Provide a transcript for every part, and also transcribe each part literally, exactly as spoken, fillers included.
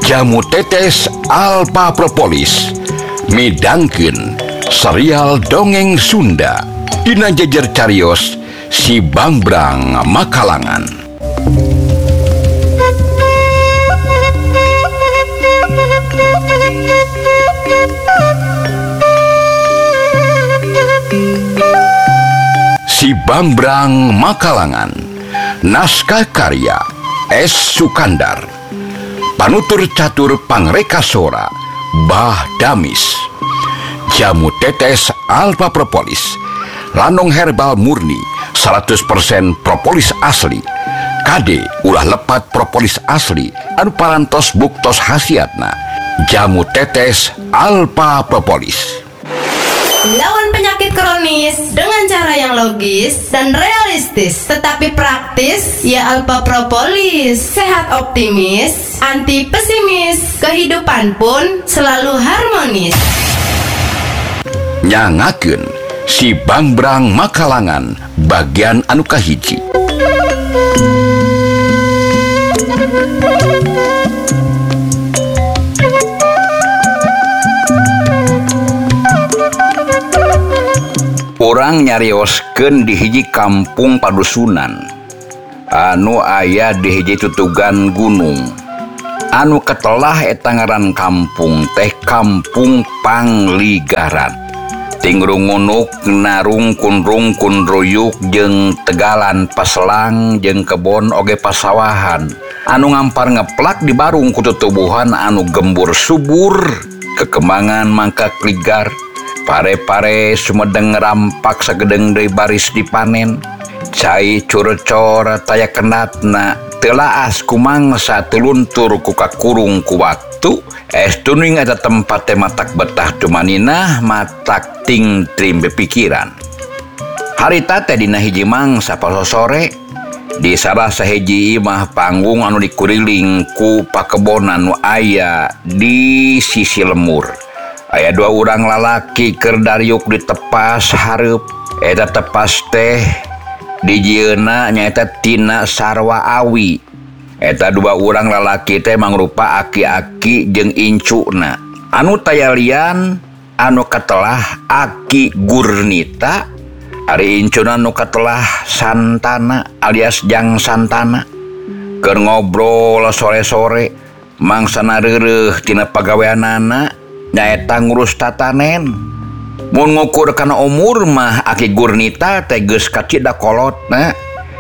Jamu tetes Alpha Propolis midangkeun serial dongeng Sunda dina jejer carios Si Bangbrang Makalangan. Si Bangbrang Makalangan. Naskah karya S. Sukandar. Panutur catur pangrekasora Bah Damis. Jamu tetes Alpha Propolis lanung herbal murni seratus persen propolis asli. Kade ulah lepat propolis asli anu parantos buktos khasiatna. Jamu tetes Alpha Propolis. Lawan penyakit kronis dengan cara yang logis dan realistis tetapi praktis, ya Alpha Propolis. Sehat optimis, anti pesimis, kehidupan pun selalu harmonis. Nyangakeun Si Bangbrang Makalangan bagian anu kahiji. Orang nyarioskeun di hiji kampung padusunan anu aya di hiji tutugan gunung. Anu ketelah eta ngaran kampung teh Kampung Pangligaran. Tingrungunuk narung kunrung kunruyuk jeung tegalan paselang jeung kebon oge pasawahan anu ngampar ngeplak di barung ku tutubuhan anu gembur subur kekembangan mangka kligar. Pare-pare sumedeng rampak sagedeng deui baris dipanen. Cai curcor taya kenatna telaas kumangsa tuluntur ku kakurung ku waktu. Estuning eta tempat teh matak betah tumaninah matak ting trim bepikiran. Harita teh dina hiji mangsa sore di salah sahiji imah panggung anu dikuriling ku pakebonan nu aya di sisi lemur. Aya dua urang lalaki keur dariuk di tepas hareup. Eta tepas teh dijieuna nyaeta tina sarwa awi. Eta dua urang lalaki teh mangrupa aki-aki jeung incuna. Anu taya lian anu katelah Aki Gurnita, ari incuna anu katelah Santana alias Jang Santana. Keur ngobrol sore-sore mangsana reureuh tina pagaweanana nyaeta ngurus tatanen. Mun ngukur kana umur mah Aki Gurnita teh geus kacida kolotna.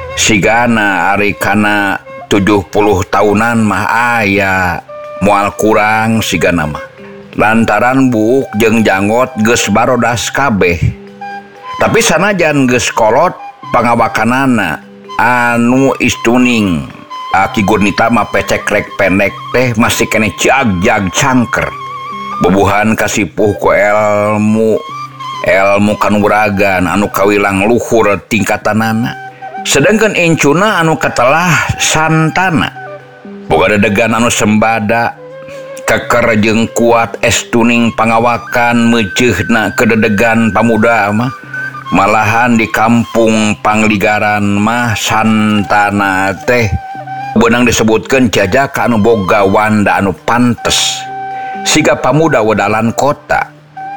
Sigana ari kana tujuh puluh tahunan mah aya moal kurang sigana mah. Lantaran buuk jeung janggot geus barodas kabeh. Tapi sanajan geus kolot pangawakanana anu istuning, Aki Gurnita mah pecek rek pendek teh masih kene jag-jag cangker. Bubuhan kasipuh ku ilmu ilmu kanuragan anu kawilang luhur tingkatanana. Sedangkan incuna anu katelah Santana boga dedegan anu sembada keker jeung kuat estuning pangawakan meuceuna kededegan pamuda mah. Malahan di Kampung Pangligaran mah Santana teh beunang disebutkeun jajaka anu boga wanda anu pantes siga pamuda wedalan kota.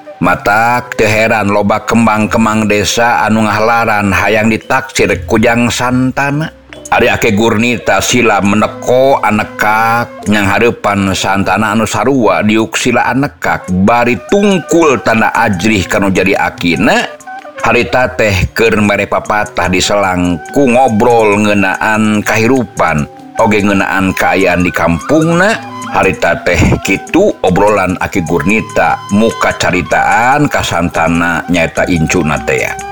Matak teu heran loba kembang-kembang desa anu ngahalaran hayang ditaksir ku Jang Santana. Ari Aki Gurnita sila meneko anekak nyang hareupan Santana anu sarua diuk sila anekak bari tungkul tanda ajrih kanu jadi akina. Harita teh keur mere papatah diselang ku ngobrol ngeunaan kahirupan oge ngeunaan kaayaan di kampungna. Harita teh kitu obrolan Aki Gurnita muka caritaan ka Santana nyaeta incuna teh ya.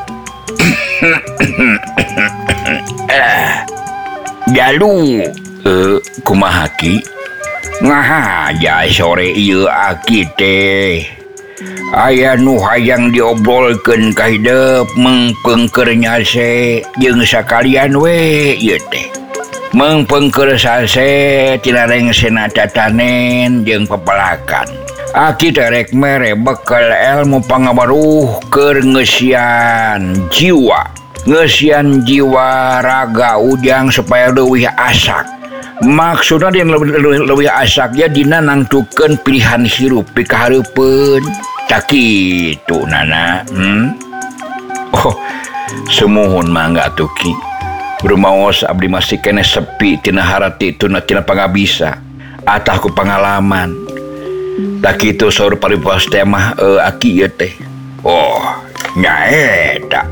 Jalu eh kumaha Ki? Ngahaja sore ieu Aki teh. Aya nu hayang diobrolkeun ka hideep mengpeungkeur nyase jeung sakalian we ieu teh. Mengpeungkeur sase tina rengsena tatanen jeung pepelakan. Aki terek mere bekal ilmu pangabaruh keur ngeusian jiwa. Ngeusian jiwa raga ujang supaya leuwih asak. maksudna yang lebih asaknya dina nangtukeun pilihan hirup pikahareupeun cakitu nana. hmm? Oh semuhun mangga tuki berumaos abdi masih kene sepi tina harati tuna tina pangabisa atah ku pengalaman tak kitu saur paripuas teh mah uh, aki ieu teh. Oh nyaeta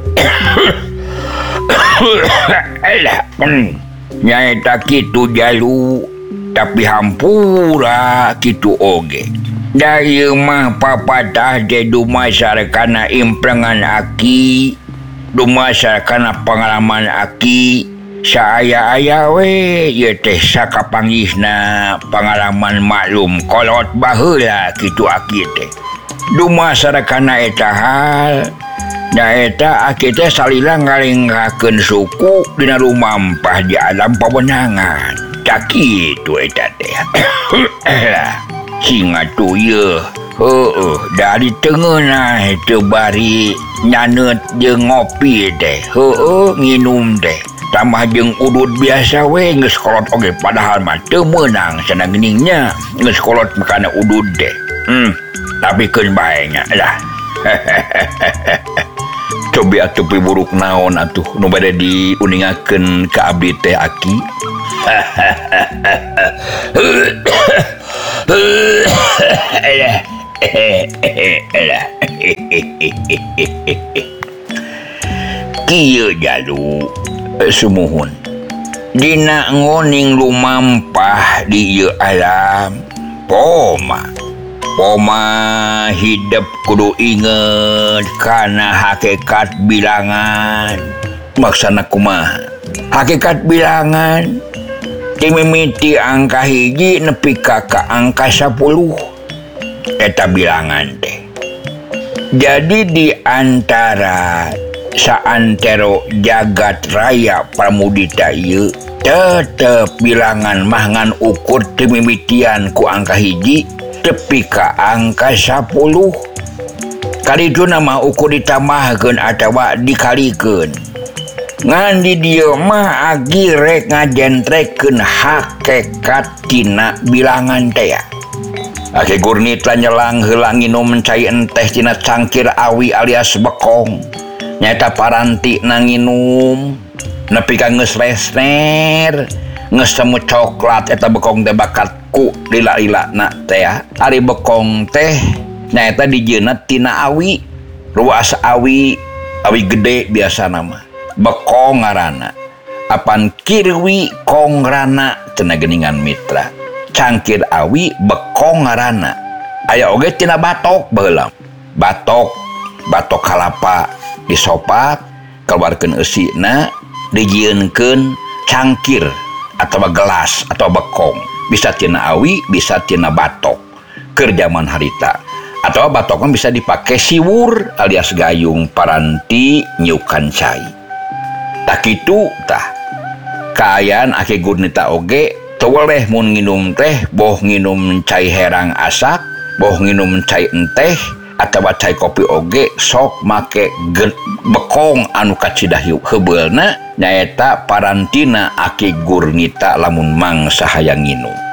elah nyaeta kitu jalu tapi hampura kitu oge. Da ieu mah papatah de dumasar kana imprengan aki, dumasar kana pengalaman aki, saaya-aya we ieu teh sakapanggihna pengalaman maklum kolot baheula kitu aki teh. Dumasar kana eta hal, da eta aki teh salila ngalenggakeun suku dina rumampah di alam pawenangan. Tak kitu eta teh. Singa tu ye heueuh dari tengeunah teu bari nyaneut jeung ngopi teh heueuh nginum teh tambah jeung udud biasa we geus kolot oge padahal mah teu meunang cenah geuningnya geus kolot kana udud teh. hmm tapi keun bae nya lah. Cobi atuh piburuk naon atuh nu bade diuningakeun ka abdi teh aki. Kieu jalu sumuhun dina ngoning lumampah di ieu alam poma poma hidup kudu inget kana hakikat bilangan. Maksana kumaha hakikat bilangan timimiti angka hiji nepi ka angka sepuluh eta bilangan teh. Jadi di antara saantero jagat raya pramudita ieu tetep bilangan mah ngan ukur timimitian ku angka hiji tepi ka angka sepuluh. Kadituna mah ukur ditambahkeun atawa dikalikeun. Ngan di dieu mah agi rek ngajentrekeun hakikat tina bilangan teh. Ake gurnita nyelang heula nginum cai enteh tina cangkir awi alias bekong. Nyaeta paranti na nginum nepi ka geus lesner geus semu coklat eta bekong teh bakat ku lila-lilana teh. Ari bekong teh nyaeta dijieuna tina awi ruas awi awi gede biasana mah. Bekong ngaranna apan kirwi kongrana cenah geuningan mitra. Cangkir awi bekong ngaranna aya oge tina batok baheula. Batok batok kalapa disopat keluarkeun eusina dijieunkeun cangkir atawa gelas atau bekong. Bisa tina awi bisa tina batok keur jaman harita. Atau batokna bisa dipake siwur alias gayung paranti nyiukan cai. Tak kitu tah kaayaan ake gurnita oge teu weleh mun nginum teh boh nginum cai herang asak, boh nginum cai enteh atawa cai kopi oge sok make bekong anu kacidah heubeulna nyaeta parantina ake gurnita lamun mangsa hayang nginum.